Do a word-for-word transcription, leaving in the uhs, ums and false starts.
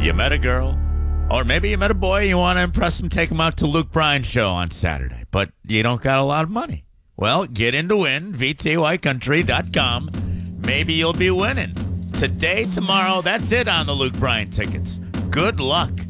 You met a girl, or maybe you met a boy, you want to impress him, take him out to Luke Bryan's show on Saturday, but you don't got a lot of money. Well, get in to win, V T Y country dot com. Maybe you'll be winning. Today, tomorrow, that's it on the Luke Bryan tickets. Good luck.